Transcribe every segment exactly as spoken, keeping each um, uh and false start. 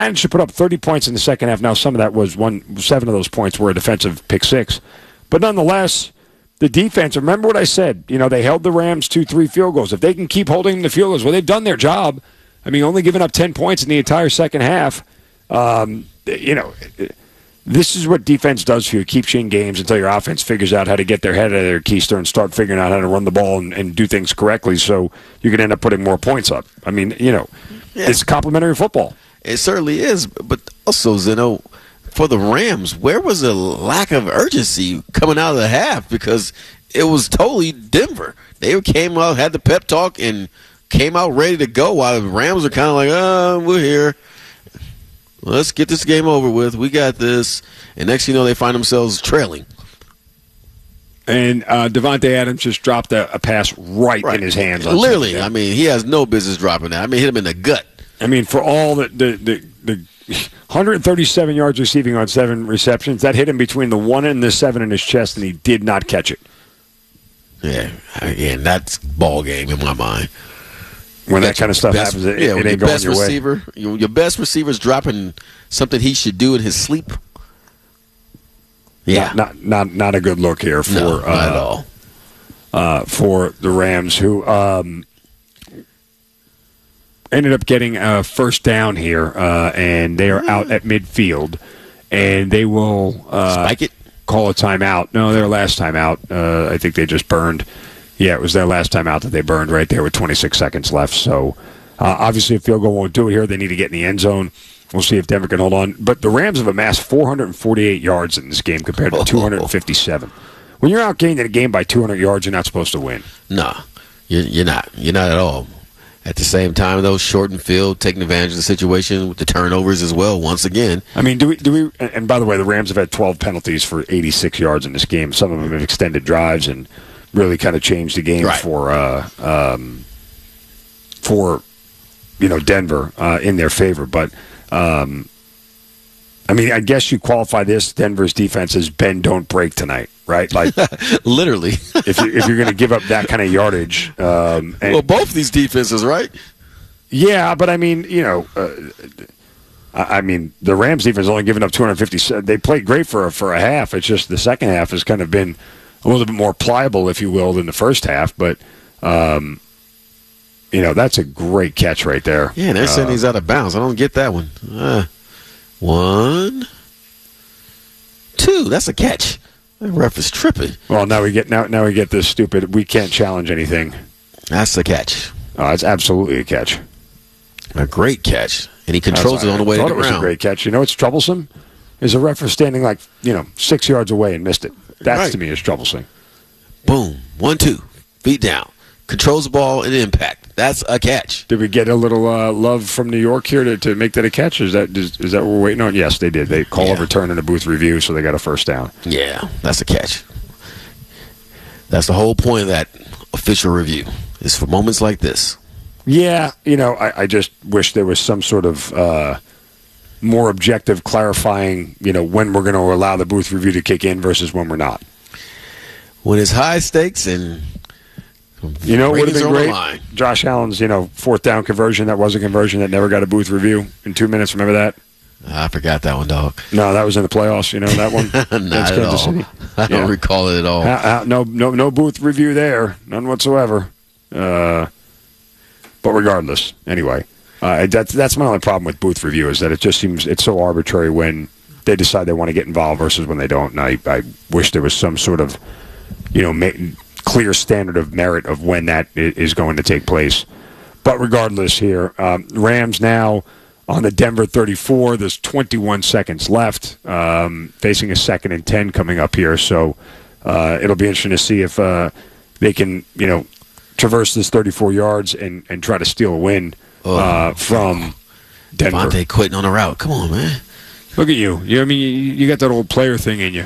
managed to put up thirty points in the second half. Now, some of that was one, seven of those points were a defensive pick six. But nonetheless, the defense, remember what I said, you know, they held the Rams to three field goals. If they can keep holding them to field goals, well, they've done their job. I mean, only giving up ten points in the entire second half. Um, you know, this is what defense does for you. It keeps you in games until your offense figures out how to get their head out of their keister and start figuring out how to run the ball and, and do things correctly so you can end up putting more points up. I mean, you know, yeah. It's complementary football. It certainly is. But also, Zeno, for the Rams, where was the lack of urgency coming out of the half? Because it was totally Denver. They came out, had the pep talk, and came out ready to go while the Rams are kind of like, oh, we're here. Let's get this game over with. We got this. And next thing you know, they find themselves trailing. And uh, Devontae Adams just dropped a, a pass right, right in his hands. Literally. I mean, he has no business dropping that. I mean, hit him in the gut. I mean, for all the the, the, the one hundred thirty-seven yards receiving on seven receptions, that hit him between the one and the seven in his chest, and he did not catch it. Yeah, again, that's ball game in my mind. When that kind of stuff best, happens, it, yeah, it ain't your going best your receiver, way. Your, your best receiver's dropping something he should do in his sleep. Yeah, not not not, not a good look here for no, not uh, at all. Uh, for the Rams, who um, ended up getting a first down here, uh, and they are out at midfield, and they will uh, spike it. Call a timeout. No, their last timeout. Uh, I think they just burned. Yeah, it was their last timeout that they burned right there with twenty-six seconds left. So, uh, obviously, a field goal won't do it here. They need to get in the end zone. We'll see if Denver can hold on. But the Rams have amassed four hundred forty-eight yards in this game compared to two hundred fifty-seven. When you're outgained in a game by two hundred yards, you're not supposed to win. No, you're, you're not. You're not at all. At the same time, though, shortened field, taking advantage of the situation with the turnovers as well, once again. I mean, do we, do we, and by the way, the Rams have had twelve penalties for eighty-six yards in this game. Some of them have extended drives and really kind of changed the game right. for, uh, um, for, you know, Denver uh, in their favor. But, um, I mean, I guess you qualify this Denver's defense as bend, don't break tonight, right? Like literally, if you, if you're going to give up that kind of yardage, um, and, well, both these defenses, right? Yeah, but I mean, you know, uh, I, I mean, the Rams defense only given up two hundred fifty. They played great for a, for a half. It's just the second half has kind of been a little bit more pliable, if you will, than the first half. But um, you know, that's a great catch right there. Yeah, they're saying uh, he's out of bounds. I don't get that one. Uh, One, two. That's a catch. That ref is tripping. Well, now we get now now we get this stupid. We can't challenge anything. That's the catch. Oh, it's absolutely a catch. A great catch, and he controls That's, it on the way to the ground. I thought it was a great catch. You know what's troublesome? Is a ref was standing like you know six yards away and missed it. That's right. To me is troublesome. Boom, one, two, feet down, controls the ball and impact. That's a catch. Did we get a little uh, love from New York here to, to make that a catch? Is that is, is that what we're waiting on? Yes, they did. They call yeah. a return and a booth review, so they got a first down. Yeah, that's a catch. That's the whole point of that official review. Is for moments like this. Yeah, you know, I, I just wish there was some sort of uh, more objective clarifying, you know, when we're going to allow the booth review to kick in versus when we're not. When it's high stakes and you know, it would have been great. Line. Josh Allen's, you know, fourth down conversion. That was a conversion that never got a booth review in two minutes. Remember that? I forgot that one, dog. No, that was in the playoffs. You know that one. Not at all. City. I don't yeah. recall it at all. Uh, uh, no, no, no booth review there. None whatsoever. Uh, but regardless, anyway, uh, that's that's my only problem with booth review is that it just seems it's so arbitrary when they decide they want to get involved versus when they don't. And I, I wish there was some sort of, you know, ma- clear standard of merit of when that is going to take place. But regardless here, um, Rams now on the Denver thirty-four. There's twenty-one seconds left, um, facing a second and ten coming up here. So uh, it'll be interesting to see if uh, they can, you know, traverse this thirty-four yards and, and try to steal a win oh. uh, from Denver. Devontae quitting on the route. Come on, man. Look at you. you I mean, you, you got that old player thing in you.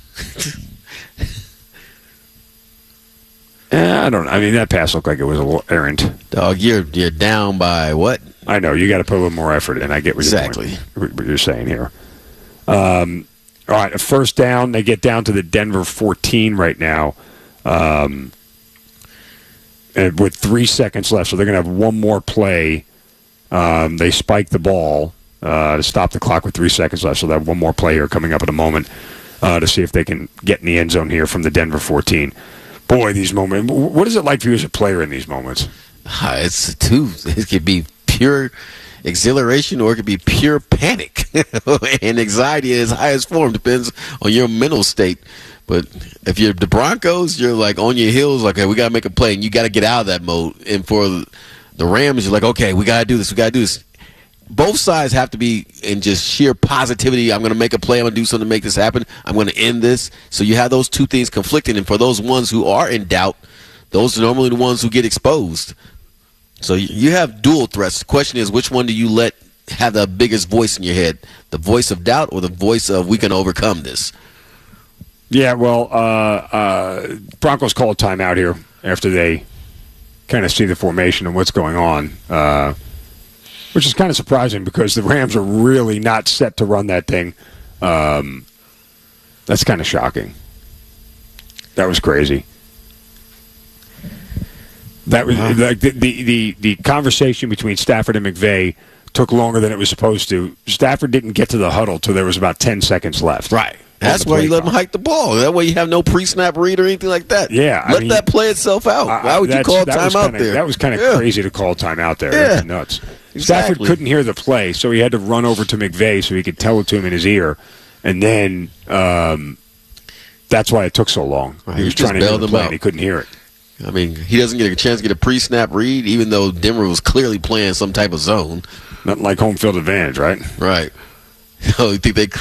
Eh, I don't know. I mean, that pass looked like it was a little errant. Dog, you're you're down by what? I know. You got to put a little more effort in. I get what, exactly. you're, what you're saying here. Um, all right, a first down. They get down to the Denver fourteen right now um, and with three seconds left. So they're going to have one more play. Um, they spike the ball. uh, to stop the clock with three seconds left. So they have one more play here coming up in a moment uh, to see if they can get in the end zone here from the Denver fourteen. Boy, these moments. What is it like for you as a player in these moments? Uh, it's two. It could be pure exhilaration or it could be pure panic and anxiety in its highest form. Depends on your mental state. But if you're the Broncos, you're like on your heels, like, okay, we got to make a play, and you got to get out of that mode. And for the Rams, you're like, okay, we got to do this, we got to do this. Both sides have to be in just sheer positivity. I'm going to make a play. I'm going to do something to make this happen. I'm going to end this. So you have those two things conflicting. And for those ones who are in doubt, those are normally the ones who get exposed. So you have dual threats. The question is, which one do you let have the biggest voice in your head? The voice of doubt or the voice of we can overcome this? Yeah, well, uh, uh, Broncos call a timeout here after they kind of see the formation and what's going on, uh, which is kind of surprising because the Rams are really not set to run that thing. Um, that's kind of shocking. That was crazy. That was uh-huh. like the, the, the, the conversation between Stafford and McVay took longer than it was supposed to. Stafford didn't get to the huddle till there was about ten seconds left. Right. That's why you let them hike the ball. That way you have no pre-snap read or anything like that. Yeah. Let I mean, that play itself out. I, why would you call timeout there? That was kind of yeah. crazy to call timeout there. Yeah. That's nuts. Exactly. Stafford couldn't hear the play, so he had to run over to McVay so he could tell it to him in his ear. And then um, that's why it took so long. Right. He was He trying to hear the play, out. and he couldn't hear it. I mean, he doesn't get a chance to get a pre-snap read, even though Denver was clearly playing some type of zone. Nothing like home field advantage, right? Right. Oh, you think they...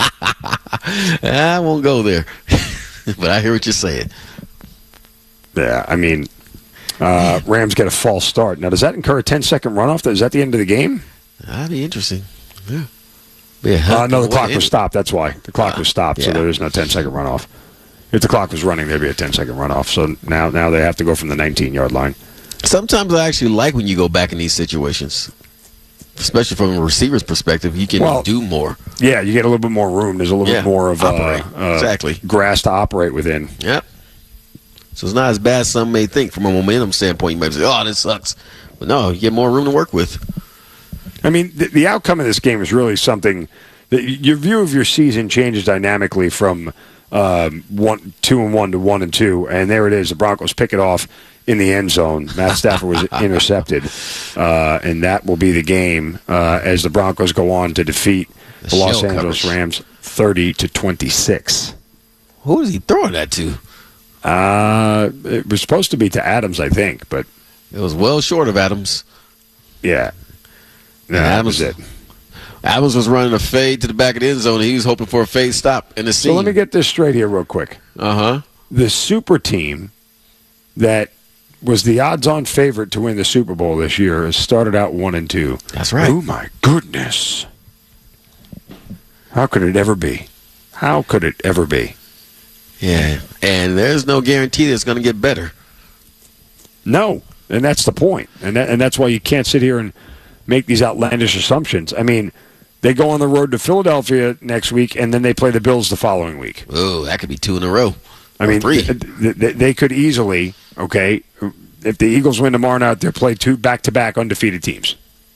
I won't go there. But I hear what you're saying. Yeah, I mean, uh, Rams get a false start. Now, does that incur a ten-second runoff? Is that the end of the game? That'd be interesting. Yeah. Yeah. Uh, no, the clock was stopped. That's why. The clock uh, was stopped, yeah. so there is no ten-second runoff. If the clock was running, there'd be a ten-second runoff. So now, now they have to go from the nineteen-yard line. Sometimes I actually like when you go back in these situations. Especially from a receiver's perspective, you can well, do more. Yeah, you get a little bit more room. There's a little yeah, bit more of uh, uh, exactly. grass to operate within. Yep. So it's not as bad as some may think from a momentum standpoint. You might say, oh, this sucks. But no, you get more room to work with. I mean, the, the outcome of this game is really something that your view of your season changes dynamically from um, one, two and one to one and two. And there it is. The Broncos pick it off in the end zone. Matt Stafford was intercepted, uh, and that will be the game uh, as the Broncos go on to defeat the, the Los Angeles coverage. Rams thirty to twenty-six. Who is he throwing that to? Uh, it was supposed to be to Adams, I think, but it was well short of Adams. Yeah, no, yeah that Adams, was it. Adams was running a fade to the back of the end zone, and he was hoping for a fade stop in the scene. So let me get this straight here real quick. Uh-huh. The super team that was the odds-on favorite to win the Super Bowl this year has started out one and two. That's right. Oh, my goodness. How could it ever be? How could it ever be? Yeah, and there's no guarantee that it's going to get better. No, and that's the point. And that, and that's why you can't sit here and make these outlandish assumptions. I mean, they go on the road to Philadelphia next week, and then they play the Bills the following week. Oh, that could be two in a row. I mean, three. Th- th- they could easily, okay, if the Eagles win tomorrow night, they'll play two back-to-back undefeated teams.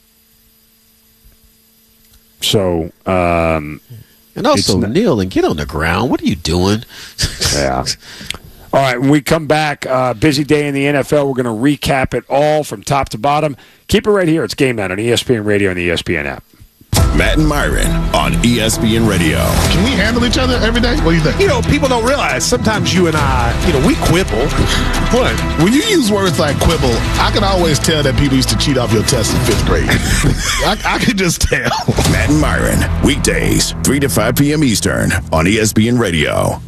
So, um... And also, not, kneel and get on the ground. What are you doing? Yeah. All right, when we come back, uh, busy day in the N F L. We're going to recap it all from top to bottom. Keep it right here. It's Game Night on E S P N Radio and the E S P N app. Matt and Myron on E S P N Radio. Can we handle each other every day? What do you think? You know, people don't realize sometimes you and I, you know, we quibble. What? When you use words like quibble, I can always tell that people used to cheat off your test in fifth grade. I, I can just tell. Matt and Myron, weekdays, three to five p.m. Eastern on E S P N Radio.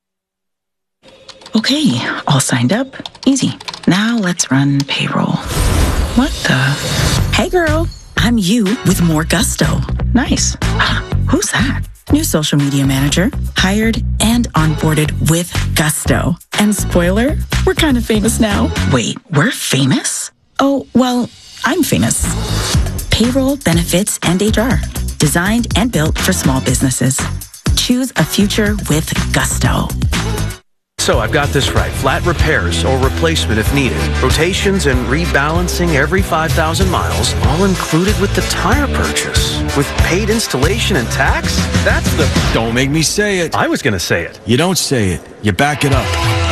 Okay, all signed up. Easy. Now let's run payroll. What the? Hey, girl. I'm you with more gusto. Nice. Who's that? New social media manager, hired and onboarded with gusto. And spoiler, we're kind of famous now. Wait, we're famous? Oh, well, I'm famous. Payroll, benefits, and H R. Designed and built for small businesses. Choose a future with gusto. So I've got this right. Flat repairs or replacement if needed. Rotations and rebalancing every five thousand miles, all included with the tire purchase. With paid installation and tax? That's the... Don't make me say it. I was going to say it. You don't say it. You back it up.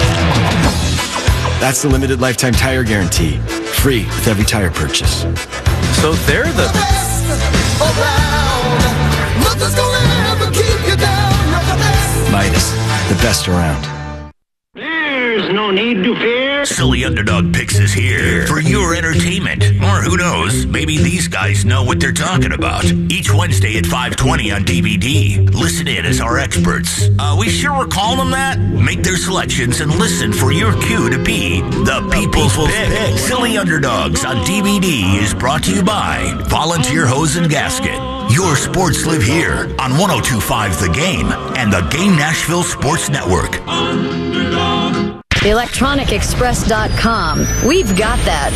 That's the limited lifetime tire guarantee. Free with every tire purchase. So they're the... Midas, the best around. There's no need to fear. Silly Underdog Picks is here for your entertainment. Or who knows, maybe these guys know what they're talking about. Each Wednesday at five twenty on D V D. Listen in as our experts. Uh, we sure we're calling them that? Make their selections and listen for your cue to be the People's Pick. Silly Underdogs on D V D is brought to you by Volunteer Hose and Gasket. Your sports live here on one oh two point five The Game and the Game Nashville Sports Network. electronic express dot com. We've got that.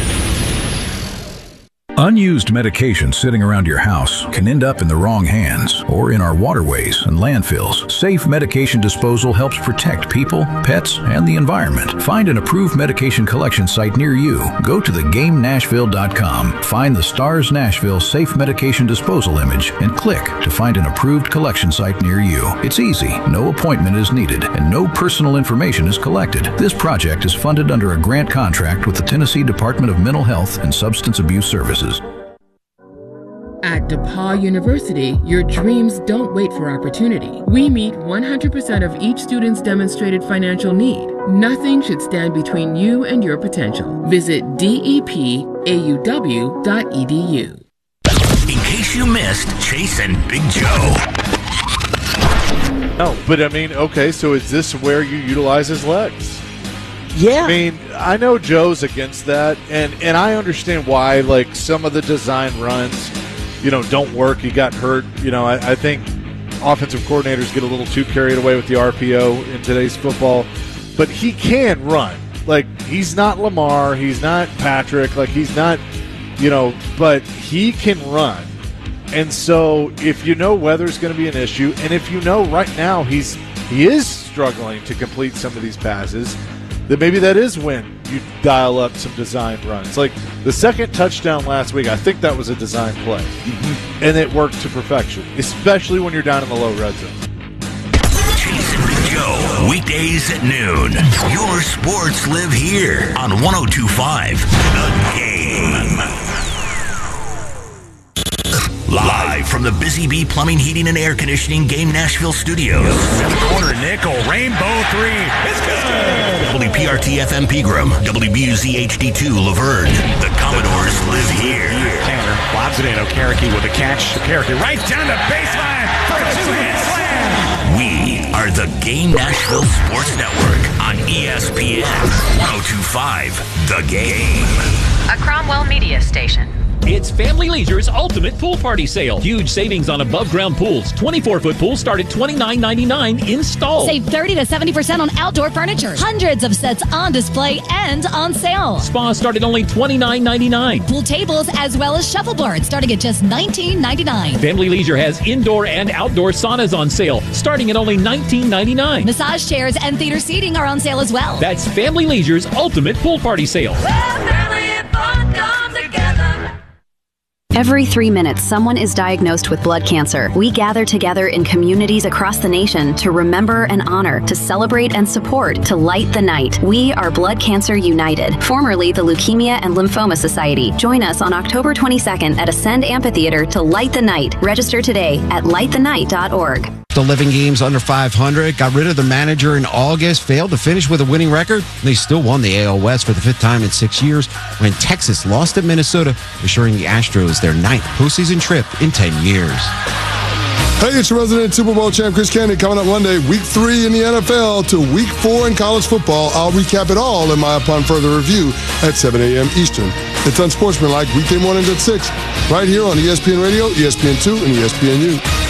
Unused medication sitting around your house can end up in the wrong hands or in our waterways and landfills. Safe medication disposal helps protect people, pets, and the environment. Find an approved medication collection site near you. Go to the game nashville dot com, find the STARS Nashville Safe Medication Disposal image, and click to find an approved collection site near you. It's easy, no appointment is needed, and no personal information is collected. This project is funded under a grant contract with the Tennessee Department of Mental Health and Substance Abuse Services. At DePaul University, your dreams don't wait for opportunity. We meet one hundred percent of each student's demonstrated financial need. Nothing should stand between you and your potential. Visit D E P A U W dot E D U. In case you missed Chase and Big Joe. No, but I mean, okay, so is this where you utilize his legs? Yeah. I mean, I know Joe's against that, and, and I understand why, like, some of the design runs, you know, don't work. He got hurt. You know, I, I think offensive coordinators get a little too carried away with the R P O in today's football. But he can run. Like, he's not Lamar. He's not Patrick. Like, he's not, you know, but he can run. And so if you know weather's going to be an issue, and if you know right now he's he is struggling to complete some of these passes, then maybe that is when you dial up some design runs. Like the second touchdown last week, I think that was a design play. Mm-hmm. And it worked to perfection, especially when you're down in the low red zone. Chase and Big Joe, weekdays at noon. Your sports live here on one oh two point five The Game. Live from the Busy Bee Plumbing, Heating, and Air Conditioning Game Nashville Studios. Seven corner nickel, rainbow three. It's good. W P R T F M Pegram, W B U Z H D two Laverne. The Commodores live here. Tanner lobs it in. Okereke with a catch. Okereke right down the baseline for a two-hit slam. We are the Game Nashville Sports Network on E S P N one oh two point five The Game. A Cromwell Media Station. It's Family Leisure's Ultimate Pool Party Sale. Huge savings on above-ground pools. twenty-four foot pools start at twenty-nine ninety-nine installed. Save thirty to seventy percent on outdoor furniture. Hundreds of sets on display and on sale. Spas start at only twenty-nine ninety-nine. Pool tables as well as shuffleboards starting at just nineteen ninety-nine. Family Leisure has indoor and outdoor saunas on sale starting at only nineteen ninety-nine. Massage chairs and theater seating are on sale as well. That's Family Leisure's Ultimate Pool Party Sale. Every three minutes, someone is diagnosed with blood cancer. We gather together in communities across the nation to remember and honor, to celebrate and support, to light the night. We are Blood Cancer United, formerly the Leukemia and Lymphoma Society. Join us on October twenty-second at Ascend Amphitheater to light the night. Register today at light the night dot org. The eleven games under five hundred, got rid of the manager in August, failed to finish with a winning record. They still won the A L West for the fifth time in six years when Texas lost at Minnesota, assuring the Astros their ninth postseason trip in ten years. Hey, it's your resident Super Bowl champ, Chris Kennedy, coming up Monday, week three in the N F L to week four in college football. I'll recap it all in my Upon Further Review at seven a.m. Eastern. It's Unsportsmanlike, weekday mornings at six, right here on E S P N Radio, E S P N two, and E S P N U.